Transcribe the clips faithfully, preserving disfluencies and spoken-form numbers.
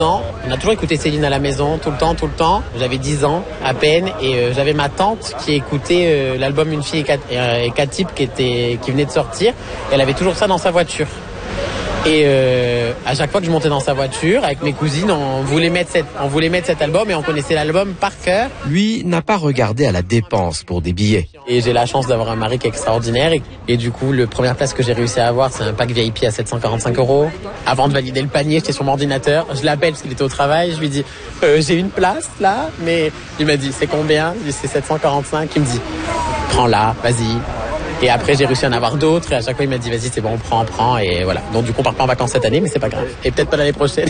On a toujours écouté Céline à la maison, tout le temps, tout le temps. J'avais dix ans à peine et euh, j'avais ma tante qui écoutait euh, l'album Une fille et quatre, et, et quatre types qui, était, qui venait de sortir. Et elle avait toujours ça dans sa voiture. Et euh, à chaque fois que je montais dans sa voiture, avec mes cousines, on voulait mettre, cette, on voulait mettre cet album et on connaissait l'album par cœur. Lui n'a pas regardé à la dépense pour des billets. Et j'ai la chance d'avoir un mari qui est extraordinaire. Et, et du coup, la première place que j'ai réussi à avoir, c'est un pack V I P à sept cent quarante-cinq euros. Avant de valider le panier, j'étais sur mon ordinateur. Je l'appelle parce qu'il était au travail. Je lui dis, euh, j'ai une place là. Mais il m'a dit, c'est combien? Je lui dis, c'est sept cent quarante-cinq. Il me dit, prends-la, vas-y. Et après, j'ai réussi à en avoir d'autres. Et à chaque fois, il m'a dit, vas-y, c'est bon, on prend, on prend. Et voilà. Donc, du coup, on part pas en vacances cette année, mais c'est pas grave. Et peut-être pas l'année prochaine.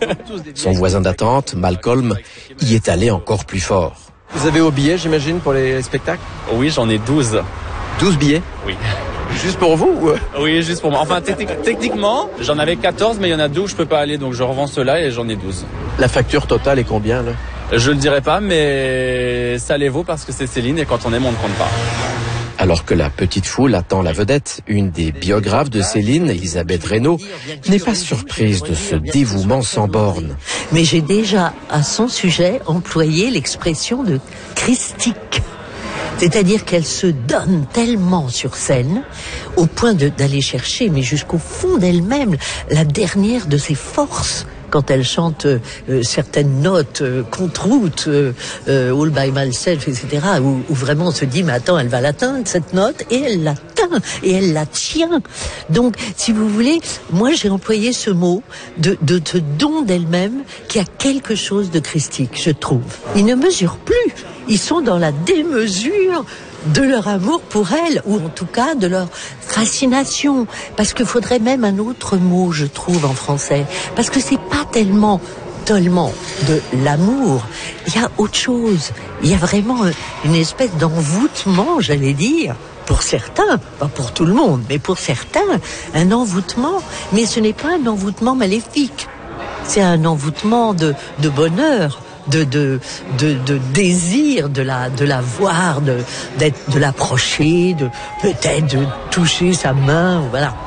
Son voisin d'attente, Malcolm, y est allé encore plus fort. Vous avez vos billets, j'imagine, pour les spectacles? Oui, j'en ai douze. douze billets? Oui. Juste pour vous ou... Oui, juste pour moi. Enfin, techniquement, j'en avais quatorze, mais il y en a deux où je peux pas aller. Donc, je revends ceux-là et j'en ai douze. La facture totale est combien, là? Je le dirai pas, mais ça les vaut parce que c'est Céline et quand on aime, on ne compte pas. Alors que la petite foule attend la vedette, une des biographes de Céline, Elisabeth Reynaud, n'est pas surprise de ce dévouement sans borne. Mais j'ai déjà, à son sujet, employé l'expression de christique. C'est-à-dire qu'elle se donne tellement sur scène, au point de, d'aller chercher, mais jusqu'au fond d'elle-même, la dernière de ses forces. Quand elle chante euh, certaines notes euh, contre route, euh, euh, All by Myself, et cetera, où, où vraiment on se dit, mais attends, elle va l'atteindre, cette note, et elle l'atteint, et elle la tient. Donc, si vous voulez, moi j'ai employé ce mot de, de ce don d'elle-même qui a quelque chose de christique, je trouve. Ils ne mesurent plus, ils sont dans la démesure de leur amour pour elle, ou en tout cas de leur fascination. Parce qu'il faudrait même un autre mot, je trouve, en français. Parce que c'est pas tellement, tellement de l'amour. Il y a autre chose. Il y a vraiment une espèce d'envoûtement, j'allais dire. Pour certains, pas pour tout le monde, mais pour certains, un envoûtement. Mais ce n'est pas un envoûtement maléfique. C'est un envoûtement de, de bonheur. De, de, de, de désir de la, de la voir, de, d'être, de l'approcher, de, peut-être de toucher sa main, voilà.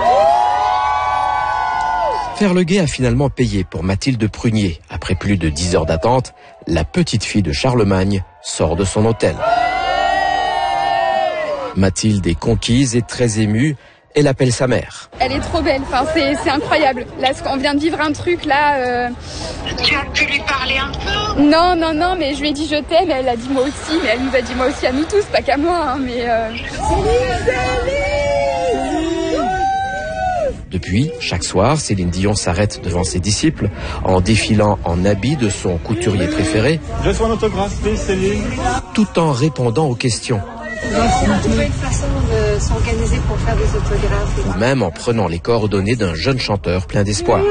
Ferleguet a finalement payé pour Mathilde Prunier. Après plus de dix heures d'attente, la petite fille de Charlemagne sort de son hôtel. Mathilde est conquise et très émue. Elle appelle sa mère. Elle est trop belle, enfin, c'est, c'est incroyable. Là, on vient de vivre un truc, là... Euh... Tu as pu lui parler un peu? Non, non, non, mais je lui ai dit je t'aime, elle a dit moi aussi, mais elle nous a dit moi aussi à nous tous, pas qu'à moi, hein, mais... Euh... Depuis, chaque soir, Céline Dion s'arrête devant ses disciples en défilant en habit de son couturier préféré. Je suis un autographe, Céline. Tout en répondant aux questions. On a trouvé une façon de s'organiser pour faire des autographes. Ou même en prenant les coordonnées d'un jeune chanteur plein d'espoir.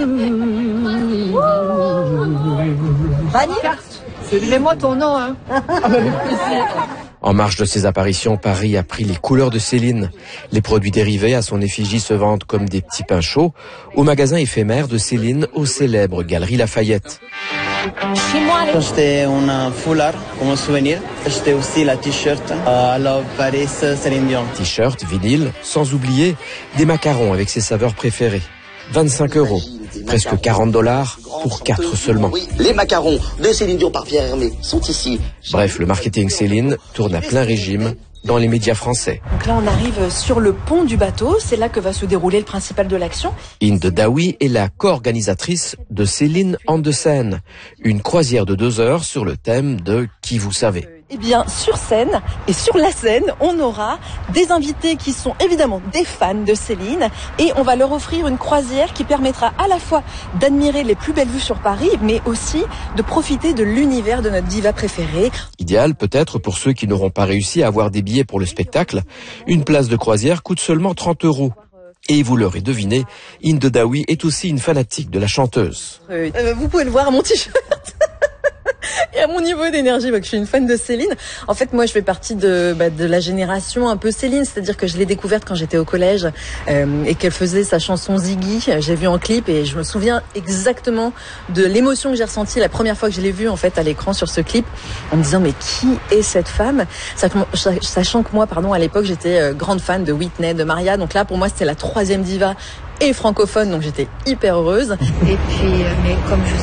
Vanille, dis-moi ton nom, hein. En marge de ses apparitions, Paris a pris les couleurs de Céline. Les produits dérivés à son effigie se vendent comme des petits pains chauds au magasin éphémère de Céline aux célèbres Galeries Lafayette. Chez moi, les... J'achetais un foulard comme souvenir. J'achetais aussi la t-shirt à la Paris Céline Dion. T-shirt, vinyle, sans oublier des macarons avec ses saveurs préférées. vingt-cinq euros, presque quarante dollars pour quatre seulement. Oui, les macarons de Céline Dion par Pierre Hermé sont ici. Bref, le marketing Céline tourne à plein régime dans les médias français. Donc là, on arrive sur le pont du bateau. C'est là que va se dérouler le principal de l'action. Inde Daoui est la co-organisatrice de Céline on the Seine, une croisière de deux heures sur le thème de Qui vous savez. Eh bien, sur scène et sur la scène, on aura des invités qui sont évidemment des fans de Céline et on va leur offrir une croisière qui permettra à la fois d'admirer les plus belles vues sur Paris, mais aussi de profiter de l'univers de notre diva préférée. Idéal peut-être pour ceux qui n'auront pas réussi à avoir des billets pour le spectacle. Une place de croisière coûte seulement trente euros. Et vous l'aurez deviné, Inde Daoui est aussi une fanatique de la chanteuse. Euh, vous pouvez le voir à mon t-shirt. Et à mon niveau d'énergie, bah, que je suis une fan de Céline. En fait, moi, je fais partie de, bah, de la génération un peu Céline, c'est-à-dire que je l'ai découverte quand j'étais au collège euh, et qu'elle faisait sa chanson Ziggy. J'ai vu en clip et je me souviens exactement de l'émotion que j'ai ressentie la première fois que je l'ai vue en fait à l'écran sur ce clip, en me disant mais qui est cette femme, sachant que moi, pardon, à l'époque, j'étais grande fan de Whitney, de Maria. Donc là, pour moi, c'était la troisième diva et francophone, donc j'étais hyper heureuse. Et puis, mais comme je